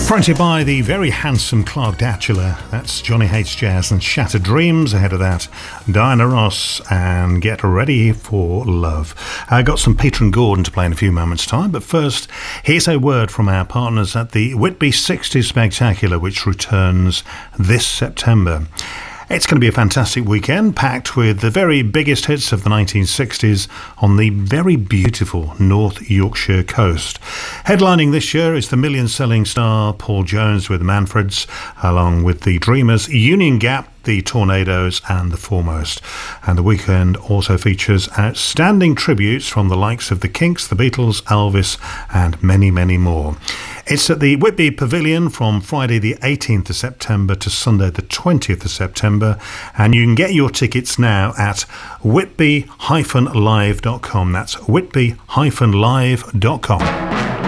Fronted by the very handsome Clark Datchula. That's Johnny Hates Jazz and Shattered Dreams. Ahead of that, Diana Ross and Get Ready for Love. I got some Peter and Gordon to play in a few moments' time, but first, here's a word from our partners at the Whitby 60s Spectacular, which returns this September. It's going to be a fantastic weekend, packed with the very biggest hits of the 1960s on the very beautiful North Yorkshire coast. Headlining this year is the million-selling star Paul Jones with the Manfreds, along with the Dreamers, Union Gap, the Tornadoes and the Foremost. And the weekend also features outstanding tributes from the likes of the Kinks, the Beatles, Elvis and many, many more. It's at the Whitby Pavilion from Friday the 18th of September to Sunday the 20th of September, and you can get your tickets now at whitby-live.com. That's whitby-live.com.